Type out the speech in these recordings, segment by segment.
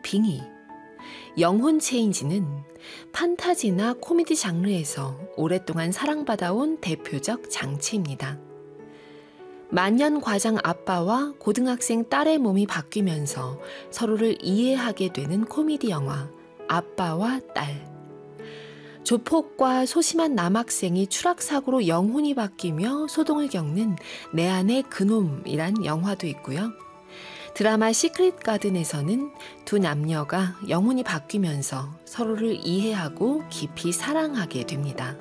빙의. 영혼 체인지는 판타지나 코미디 장르에서 오랫동안 사랑받아온 대표적 장치입니다. 만년과장 아빠와 고등학생 딸의 몸이 바뀌면서 서로를 이해하게 되는 코미디 영화 아빠와 딸. 조폭과 소심한 남학생이 추락사고로 영혼이 바뀌며 소동을 겪는 내 안의 그놈이란 영화도 있고요. 드라마 시크릿 가든에서는 두 남녀가 영혼이 바뀌면서 서로를 이해하고 깊이 사랑하게 됩니다.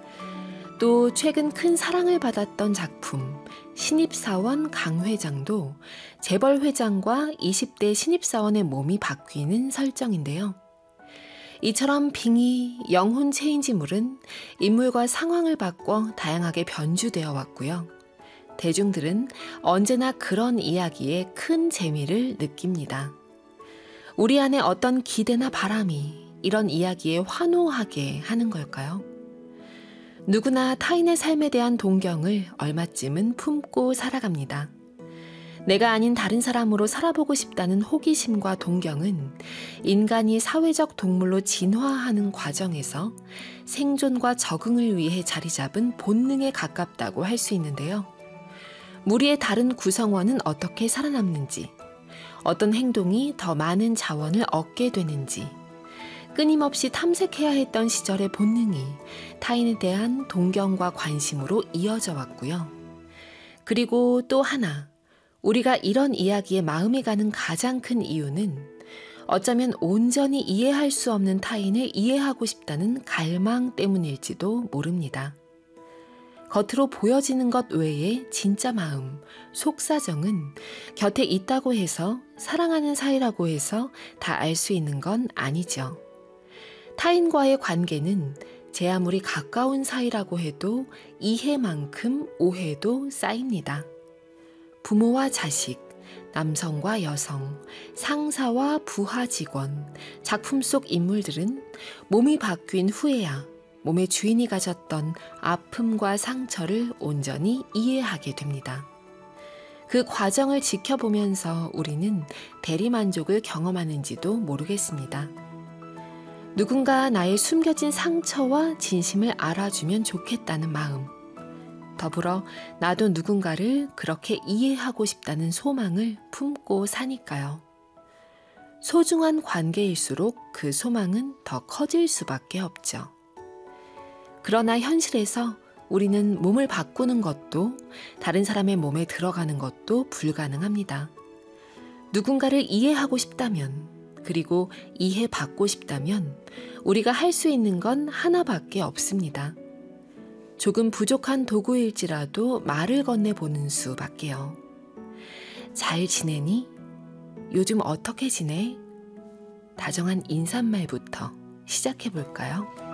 또 최근 큰 사랑을 받았던 작품 신입사원 강회장도 재벌회장과 20대 신입사원의 몸이 바뀌는 설정인데요. 이처럼 빙의, 영혼 체인지물은 인물과 상황을 바꿔 다양하게 변주되어 왔고요. 대중들은 언제나 그런 이야기에 큰 재미를 느낍니다. 우리 안에 어떤 기대나 바람이 이런 이야기에 환호하게 하는 걸까요? 누구나 타인의 삶에 대한 동경을 얼마쯤은 품고 살아갑니다. 내가 아닌 다른 사람으로 살아보고 싶다는 호기심과 동경은 인간이 사회적 동물로 진화하는 과정에서 생존과 적응을 위해 자리 잡은 본능에 가깝다고 할 수 있는데요. 무리의 다른 구성원은 어떻게 살아남는지, 어떤 행동이 더 많은 자원을 얻게 되는지, 끊임없이 탐색해야 했던 시절의 본능이 타인에 대한 동경과 관심으로 이어져 왔고요. 그리고 또 하나, 우리가 이런 이야기에 마음이 가는 가장 큰 이유는 어쩌면 온전히 이해할 수 없는 타인을 이해하고 싶다는 갈망 때문일지도 모릅니다. 겉으로 보여지는 것 외에 진짜 마음, 속사정은 곁에 있다고 해서 사랑하는 사이라고 해서 다 알 수 있는 건 아니죠. 타인과의 관계는 제 아무리 가까운 사이라고 해도 이해만큼 오해도 쌓입니다. 부모와 자식, 남성과 여성, 상사와 부하 직원, 작품 속 인물들은 몸이 바뀐 후에야 몸의 주인이 가졌던 아픔과 상처를 온전히 이해하게 됩니다. 그 과정을 지켜보면서 우리는 대리만족을 경험하는지도 모르겠습니다. 누군가 나의 숨겨진 상처와 진심을 알아주면 좋겠다는 마음, 더불어 나도 누군가를 그렇게 이해하고 싶다는 소망을 품고 사니까요. 소중한 관계일수록 그 소망은 더 커질 수밖에 없죠. 그러나 현실에서 우리는 몸을 바꾸는 것도 다른 사람의 몸에 들어가는 것도 불가능합니다. 누군가를 이해하고 싶다면, 그리고 이해받고 싶다면 우리가 할 수 있는 건 하나밖에 없습니다. 조금 부족한 도구일지라도 말을 건네보는 수밖에요. 잘 지내니? 요즘 어떻게 지내? 다정한 인사말부터 시작해볼까요?